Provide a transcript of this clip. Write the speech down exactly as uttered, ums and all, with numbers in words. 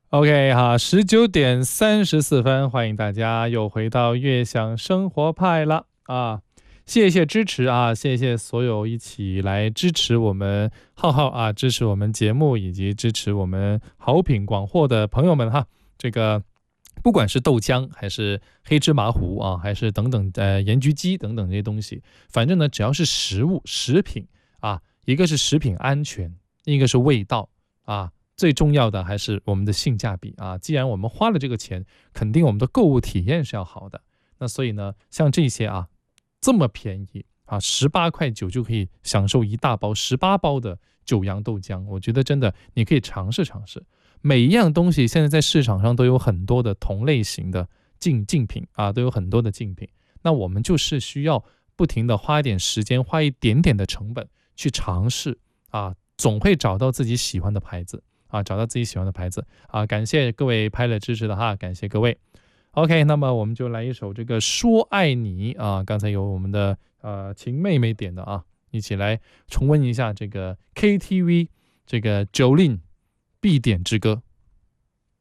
OK 哈，十九点三十四分，欢迎大家又回到悦享生活派了啊！谢谢支持啊，谢谢所有一起来支持我们浩浩啊，支持我们节目以及支持我们好品广货的朋友们哈。这个不管是豆浆还是黑芝麻糊啊，还是等等呃盐焗鸡等等这些东西，反正呢只要是食物食品啊，一个是食品安全，一个是味道啊。最重要的还是我们的性价比啊！既然我们花了这个钱，肯定我们的购物体验是要好的。那所以呢，像这些啊，这么便宜啊，十八块九就可以享受一大包十八包的九阳豆浆，我觉得真的你可以尝试尝试。每一样东西现在在市场上都有很多的同类型的竞竞品啊，都有很多的竞品。那我们就是需要不停的花一点时间，花一点点的成本去尝试啊，总会找到自己喜欢的牌子。啊，找到自己喜欢的牌子啊！感谢各位拍了支持的哈，感谢各位。OK，那么我们就来一首这个《说爱你》啊，刚才有我们的呃秦妹妹点的啊，一起来重温一下这个 K T V 这个 Jolin 必点之歌。